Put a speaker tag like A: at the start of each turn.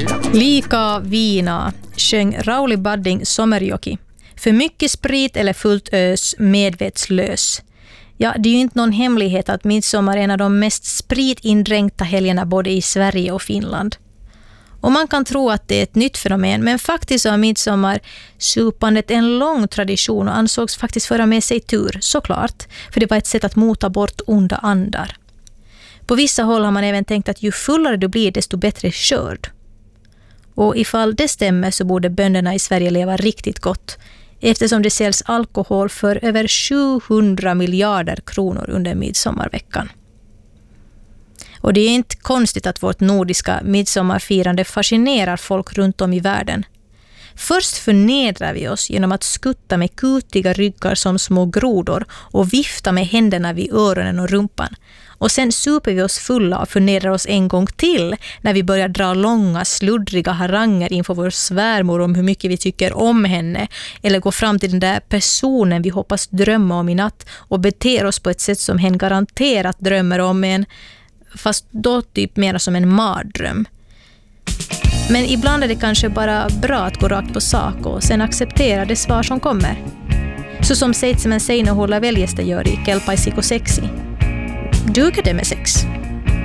A: Lika vina, sjöng Rauli Badding Sommerjoki. För mycket sprit eller fullt ös, medvetslös. Ja, det är ju inte någon hemlighet att midsommar är en av de mest spritindränkta helgerna både i Sverige och Finland. Och man kan tro att det är ett nytt fenomen, men faktiskt har midsommarsupandet en lång tradition och ansågs faktiskt föra med sig tur, såklart. För det var ett sätt att mota bort onda andar. På vissa håll har man även tänkt att ju fullare du blir desto bättre skörd. Och ifall det stämmer så borde bönderna i Sverige leva riktigt gott, eftersom det säljs alkohol för över 700 miljarder kronor under midsommarveckan. Och det är inte konstigt att vårt nordiska midsommarfirande fascinerar folk runt om i världen. Först förnedrar vi oss genom att skutta med kutiga ryggar som små grodor och vifta med händerna vid öronen och rumpan. Och sen super vi oss fulla och förnedrar oss en gång till när vi börjar dra långa, sluddriga haranger inför vår svärmor om hur mycket vi tycker om henne, eller gå fram till den där personen vi hoppas drömma om i natt och beter oss på ett sätt som hen garanterat drömmer om en, fast då typ mer som en mardröm. Men ibland är det kanske bara bra att gå rakt på sak och sen acceptera det svar som kommer. Så som Seitsemän Seinäjoella väljestä gör i Kelpaisiko seksi. Duger det med sex?